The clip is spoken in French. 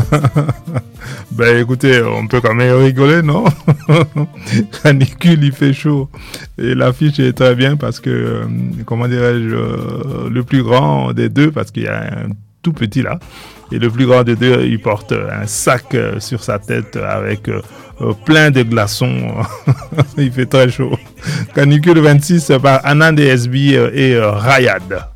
Ben écoutez, on peut quand même rigoler, non? Canicule, il fait chaud. Et l'affiche est très bien parce que, comment dirais-je, le plus grand des deux, parce qu'il y a un tout petit là, et le plus grand des deux, il porte un sac sur sa tête avec plein de glaçons. Il fait très chaud. Canicule 26 par Anand SB et Rayad.